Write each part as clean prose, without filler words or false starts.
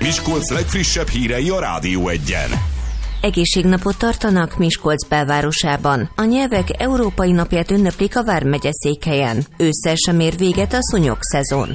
Miskolc legfrissebb hírei a Rádió Egyen. Egészségnapot tartanak Miskolc belvárosában. A nyelvek Európai Napját ünneplik a vármegye székhelyen. Ősszel sem ér véget a szúnyog szezon.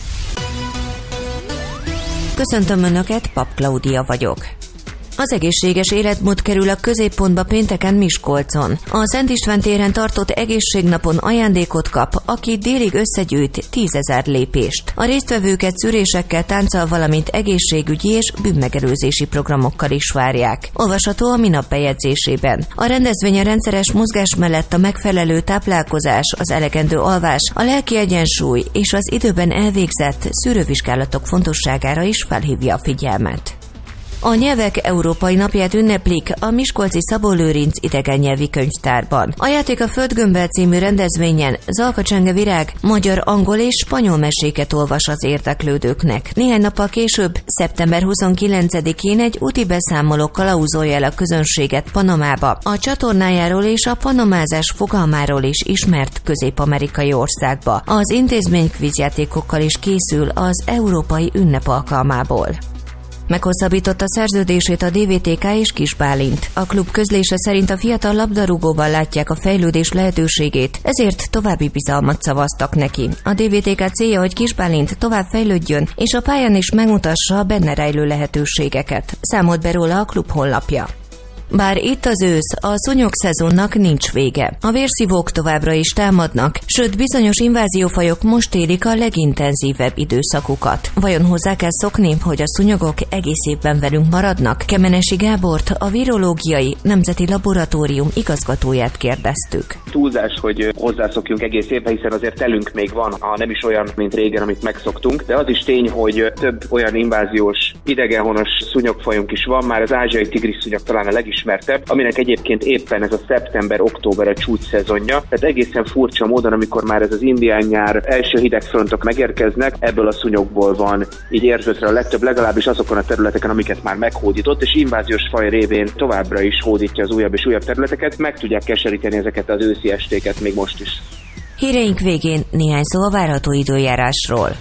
Köszöntöm Önöket, Pap Klaudia vagyok. Az egészséges életmód kerül a középpontba pénteken Miskolcon. A Szent István téren tartott egészségnapon ajándékot kap, aki délig összegyűjt 10 000 lépést. A résztvevőket szűrésekkel, tánccal, valamint egészségügyi és bűnmegelőzési programokkal is várják. Olvasható a minap bejegyzésében. A rendezvény a rendszeres mozgás mellett a megfelelő táplálkozás, az elegendő alvás, a lelki egyensúly és az időben elvégzett szűrővizsgálatok fontosságára is felhívja a figyelmet. A nyelvek Európai Napját ünneplik a miskolci Szabó Lőrinc idegennyelvi könyvtárban. A Játék a Földgömbbel című rendezvényen Zalka Csenge Virág magyar, angol és spanyol meséket olvas az érdeklődőknek. Néhány nappal később, szeptember 29-én egy úti beszámoló kalauzolja el a közönséget Panamába, a csatornájáról és a panamázás fogalmáról is ismert közép-amerikai országba. Az intézmény kvízjátékokkal is készül az európai ünnep alkalmából. Meghosszabbította szerződését a DVTK és Kis Bálint. A klub közlése szerint a fiatal labdarúgóban látják a fejlődés lehetőségét, ezért további bizalmat szavaztak neki. A DVTK célja, hogy Kis Bálint tovább fejlődjön, és a pályán is megmutassa a benne rejlő lehetőségeket. Számolt be róla a klub honlapja. Bár itt az ősz, a szúnyog szezonnak nincs vége. A vérszívók továbbra is támadnak, sőt bizonyos inváziófajok most élik a legintenzívebb időszakukat. Vajon hozzá kell szokni, hogy a szúnyogok egész évben velünk maradnak? Kemenesi Gábort, a Virológiai Nemzeti Laboratórium igazgatóját kérdeztük. Túlzás, hogy hozzászokjunk egész évben, hiszen azért telünk még van, ha nem is olyan, mint régen, amit megszoktunk, de az is tény, hogy több olyan inváziós idegenhonos szúnyogfajunk is van, már az ázsiai tigrisszúnyog talán a legismertebb, aminek egyébként éppen ez a szeptember-október a csúcs szezonja. Tehát egészen furcsa módon, amikor már ez az indián nyár első hidegfrontok megérkeznek, ebből a szúnyogból van így érzőtre a legtöbb, legalábbis azokon a területeken, amiket már meghódított, és inváziós faj révén továbbra is hódítja az újabb és újabb területeket, meg tudják keseríteni ezeket az őszi estéket még most is. Híreink végén néhány szó a várható időjárásról.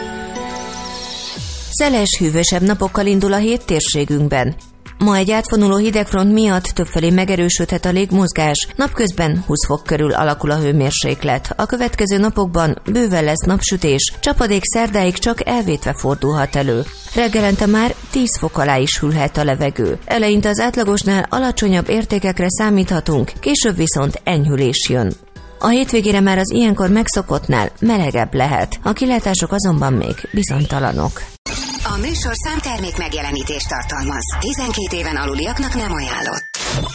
Szeles, hűvösebb napokkal indul a hét térségünkben. Ma egy átfonuló hidegfront miatt többfelé megerősödhet a légmozgás, napközben 20 fok körül alakul a hőmérséklet. A következő napokban bőven lesz napsütés, csapadék szerdáig csak elvétve fordulhat elő. Reggelente már 10 fok alá is hűlhet a levegő. Eleinte az átlagosnál alacsonyabb értékekre számíthatunk, később viszont enyhülés jön. A hétvégére már az ilyenkor megszokottnál melegebb lehet, a kilátások azonban még bizonytalanok. A műsor számtermék megjelenítést tartalmaz. 12 éven aluliaknak nem ajánlott.